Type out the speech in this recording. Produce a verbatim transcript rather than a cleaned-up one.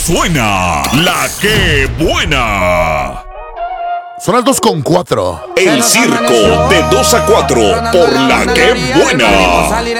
suena la que buena. Son las dos con cuatro. El circo de dos a cuatro por la que buena.